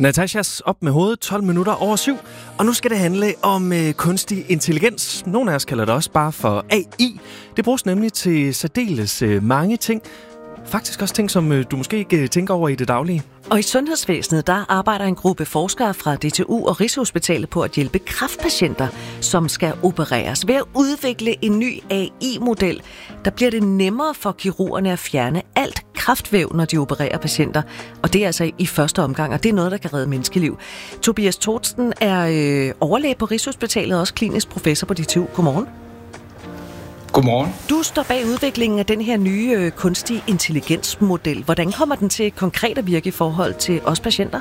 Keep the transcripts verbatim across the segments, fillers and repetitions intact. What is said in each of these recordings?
Natashas op med hovedet, tolv minutter over syv. Og nu skal det handle om øh, kunstig intelligens. Nogle af os kalder det også bare for A I. Det bruges nemlig til særdeles øh, mange ting. Faktisk også ting, som øh, du måske ikke tænker over i det daglige. Og i sundhedsvæsenet, der arbejder en gruppe forskere fra D T U og Rigshospitalet på at hjælpe kræftpatienter, som skal opereres. Ved at udvikle en ny A I-model, der bliver det nemmere for kirurgerne at fjerne alt kræftvæv, når de opererer patienter. Og det er altså i første omgang, og det er noget, der kan redde menneskeliv. Tobias Torsten er øh, overlæge på Rigshospitalet og også klinisk professor på D T U. Godmorgen. Godmorgen. Du står bag udviklingen af den her nye øh, kunstig intelligensmodel. Hvordan kommer den til konkret at virke i forhold til os patienter?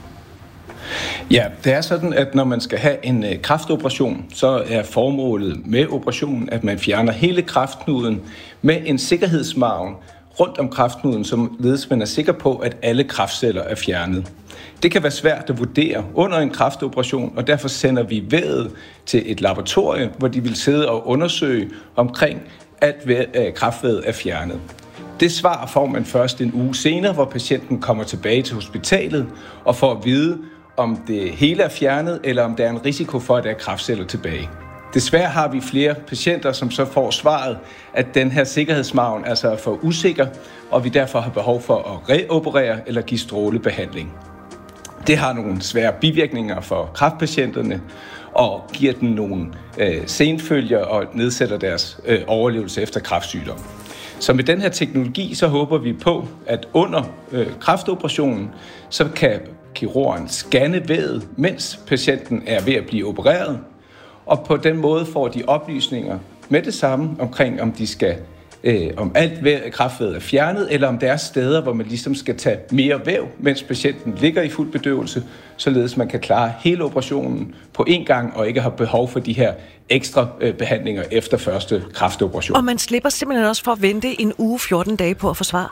Ja, det er sådan, at når man skal have en øh, kræftoperation, så er formålet med operationen, at man fjerner hele kræftknuden med en sikkerhedsmargen rundt om kræftknuden, således man er sikker på, at alle kræftceller er fjernet. Det kan være svært at vurdere under en kræftoperation, og derfor sender vi vævet til et laboratorium, hvor de vil sidde og undersøge omkring, at kræftvævet er fjernet. Det svar får man først en uge senere, hvor patienten kommer tilbage til hospitalet og får at vide, om det hele er fjernet, eller om der er en risiko for, at der er kræftceller tilbage. Desværre har vi flere patienter, som så får svaret, at den her sikkerhedsmargen altså er for usikker, og vi derfor har behov for at reoperere eller give strålebehandling. Det har nogle svære bivirkninger for kræftpatienterne og giver dem nogle øh, senfølger og nedsætter deres øh, overlevelse efter kræftsygdom. Så med den her teknologi, så håber vi på, at under øh, kræftoperationen, så kan kirurgen scanne vævet, mens patienten er ved at blive opereret. Og på den måde får de oplysninger med det samme omkring, om de skal, øh, om alt væv, kræftvævet er fjernet, eller om der er steder, hvor man ligesom skal tage mere væv, mens patienten ligger i fuld bedøvelse, således man kan klare hele operationen på én gang, og ikke har behov for de her ekstra øh, behandlinger efter første kræftoperation. Og man slipper simpelthen også for at vente en uge, fjorten dage på at få svar?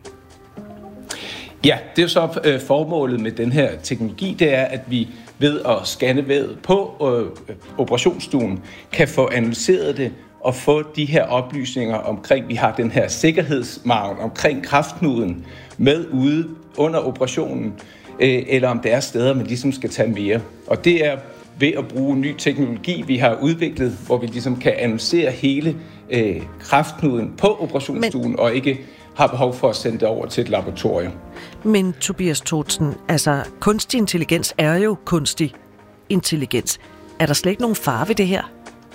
Ja, det er jo så øh, formålet med den her teknologi, det er, at vi ved at scanne vævet på øh, operationsstuen, kan få analyseret det og få de her oplysninger omkring, vi har den her sikkerhedsmargen omkring kræftknuden med ude under operationen, øh, eller om der er steder, man ligesom skal tage mere. Og det er ved at bruge ny teknologi, vi har udviklet, hvor vi ligesom kan analysere hele øh, kræftknuden på operationsstuen, Men... og ikke har behov for at sende det over til et laboratorium. Men Tobias Torsten, altså kunstig intelligens er jo kunstig intelligens. Er der slet ikke nogen fare ved det her?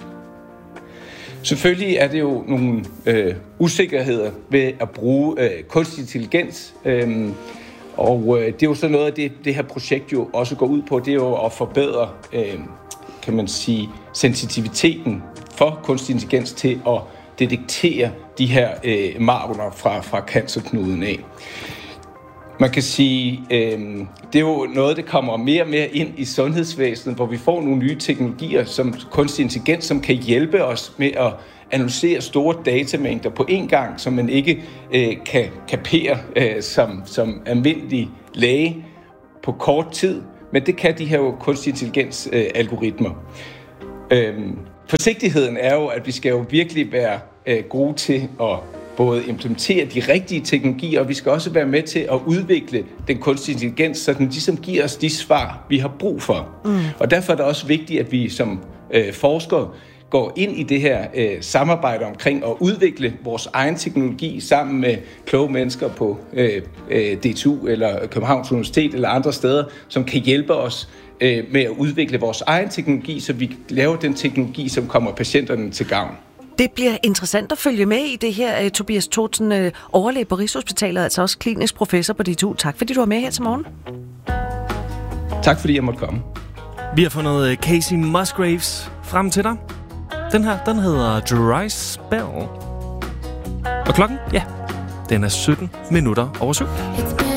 Selvfølgelig er det jo nogle øh, usikkerheder ved at bruge øh, kunstig intelligens. Øhm, og øh, det er jo så noget af det, det her projekt jo også går ud på, det er jo at forbedre, øh, kan man sige, sensitiviteten for kunstig intelligens til at detektere de her øh, marginer fra, fra cancerknuden af. Man kan sige, øh, det er jo noget, der kommer mere og mere ind i sundhedsvæsenet, hvor vi får nogle nye teknologier som kunstig intelligens, som kan hjælpe os med at analysere store datamængder på én gang, som man ikke øh, kan kapere øh, som, som almindelig læge på kort tid. Men det kan de her jo kunstig intelligens øh, algoritmer. Øh, Forsigtigheden er jo, at vi skal jo virkelig være øh, gode til at både implementere de rigtige teknologier, og vi skal også være med til at udvikle den kunstige intelligens, så den ligesom giver os de svar, vi har brug for. Mm. Og derfor er det også vigtigt, at vi som øh, forskere går ind i det her øh, samarbejde omkring at udvikle vores egen teknologi sammen med kloge mennesker på øh, øh, D T U eller Københavns Universitet eller andre steder, som kan hjælpe os øh, med at udvikle vores egen teknologi, så vi laver den teknologi, som kommer patienterne til gavn. Det bliver interessant at følge med i det her, Tobias Torsten, overlæge på Rigshospitalet, altså også klinisk professor på D T U. Tak fordi du var med her til morgen. Tak fordi jeg måtte komme. Vi har fundet Casey Musgraves frem til dig. Den her, den hedder Dry Spell. Og klokken, ja, den er sytten minutter over syv.